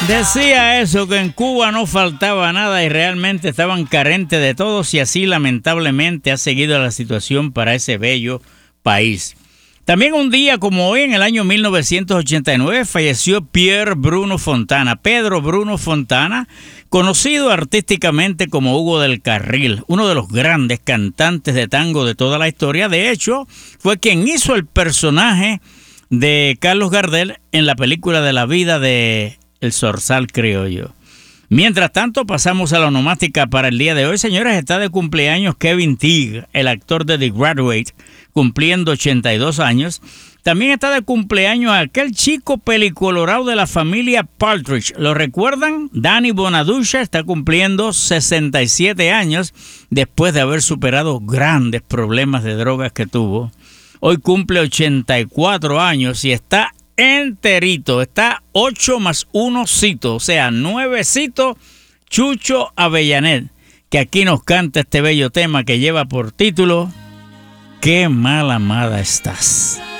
Decía eso, que en Cuba no faltaba nada y realmente estaban carentes de todos y así lamentablemente ha seguido la situación para ese bello país. También un día como hoy, en el año 1989, falleció Pierre Bruno Fontana, Pedro Bruno Fontana, conocido artísticamente como Hugo del Carril, uno de los grandes cantantes de tango de toda la historia. De hecho, fue quien hizo el personaje de Carlos Gardel en la película de la vida de El Zorzal Criollo. Mientras tanto, pasamos a la onomástica para el día de hoy. Señores, está de cumpleaños Kevin Teague, el actor de The Graduate, cumpliendo 82 años. También está de cumpleaños aquel chico pelicolorado de la familia Partridge. ¿Lo recuerdan? Danny Bonaduce está cumpliendo 67 años después de haber superado grandes problemas de drogas que tuvo. Hoy cumple 84 años y está enterito, está 8 más 1 cito, o sea, 9 cito, Chucho Avellanet, que aquí nos canta este bello tema que lleva por título Qué mal amada estás.